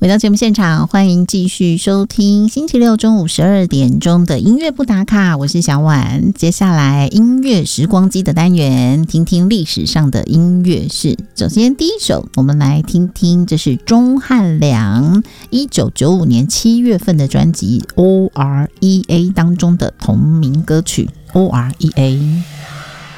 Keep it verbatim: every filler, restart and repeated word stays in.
回到节目现场，欢迎继续收听星期六中午十二点钟的音乐不打卡，我是小婉。接下来音乐时光机的单元，听听历史上的音乐事。首先第一首，我们来听听，这是钟汉良一九九五年七月份的专辑 O R E A 当中的同名歌曲 O R E A。